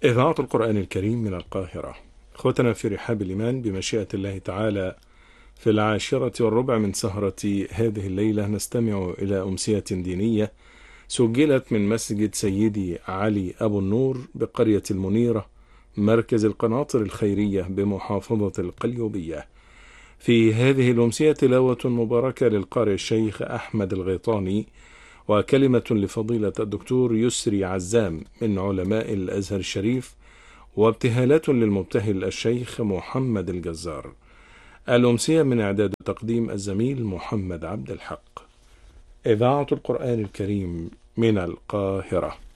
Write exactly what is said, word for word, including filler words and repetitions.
إذاعة القرآن الكريم من القاهرة. أخوتنا في رحاب الإيمان بمشيئة الله تعالى، في العاشرة والربع من سهرة هذه الليلة نستمع إلى أمسية دينية سجلت من مسجد سيدي علي أبو النور بقرية المنيرة، مركز القناطر الخيرية بمحافظة القليوبية. في هذه الأمسية تلاوة مباركة للقارئ الشيخ أحمد الغيطاني، وكلمة لفضيلة الدكتور يسري عزام من علماء الأزهر الشريف، وابتهالات للمبتهل الشيخ محمد الجزار. الأمسية من إعداد تقديم الزميل محمد عبد الحق. إذاعة القرآن الكريم من القاهرة.